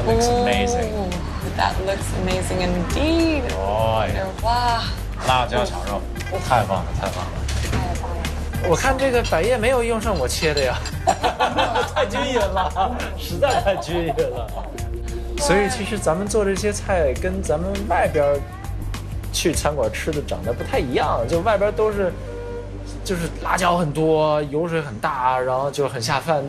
looks amazing. That looks amazing indeed. 哦呀， 哇， 辣椒炒肉，太棒了，太棒了！ 太棒了！ 我看这个百叶没有用上我切的呀， 太均匀了，实在太均匀了。 所以其实咱们做这些菜跟咱们外边去餐馆吃的长得不太一样，就外边都是就是辣椒很多，油水很大，然后就很下饭。